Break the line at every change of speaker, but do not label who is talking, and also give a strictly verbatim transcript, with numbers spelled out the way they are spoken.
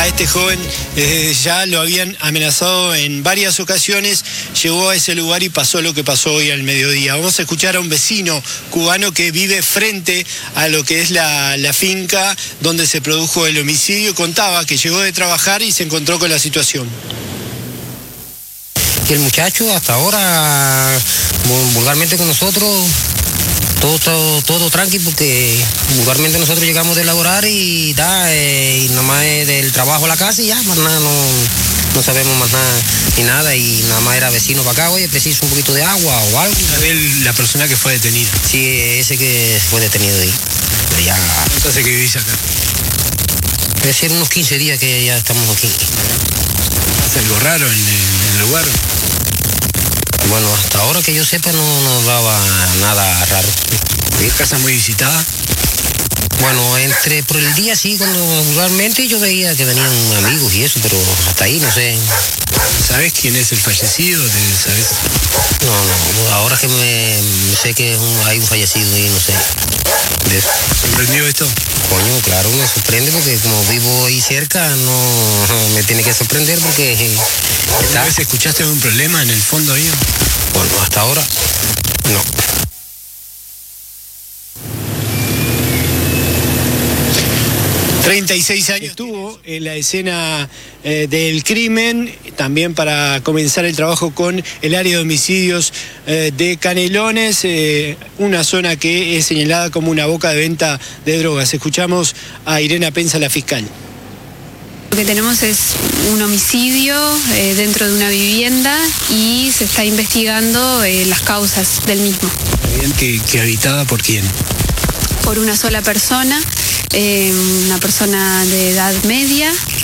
a este joven eh, ya lo habían amenazado en varias ocasiones, llegó a ese lugar y pasó lo que pasó hoy al mediodía. Vamos a escuchar a un vecino cubano que vive frente a lo que es la, la finca donde se produjo el homicidio. Contaba que llegó de trabajar y se encontró con la situación.
Y el muchacho hasta ahora, vulgarmente con nosotros, todo, todo, todo tranqui, porque vulgarmente nosotros llegamos de laborar y da, eh, y nomás es del trabajo a la casa y ya, más nada, no, no sabemos más nada ni nada, y nada más era vecino para acá, oye, preciso un poquito de agua o algo.
La persona que fue detenida.
Sí, ese que fue detenido ahí. Ya.
¿Cuánto hace que vivís acá?
Debe ser unos quince días que ya estamos aquí.
¿Hace algo raro en, en el lugar?
Bueno, hasta ahora que yo sepa no nos daba nada raro.
¿Es casa muy visitada?
Bueno, entre por el día sí, cuando vulgarmente yo veía que venían amigos y eso, pero hasta ahí no sé.
¿Sabes quién es el fallecido? ¿Sabes?
No, no, ahora que me sé que es un, hay un fallecido y no sé.
¿Sorprendió esto?
Coño, claro, me sorprende porque como vivo ahí cerca, no me tiene que sorprender porque...
¿Alguna vez escuchaste algún problema en el fondo ahí?
Bueno, hasta ahora, no.
treinta y seis años estuvo en la escena eh, del crimen, también para comenzar el trabajo con el área de homicidios eh, de Canelones, eh, una zona que es señalada como una boca de venta de drogas. Escuchamos a Irena Penza, la fiscal.
Lo que tenemos es un homicidio eh, dentro de una vivienda y se está investigando eh, las causas del mismo.
¿Que, que habitada por quién?
Por una sola persona. Eh, una persona de edad media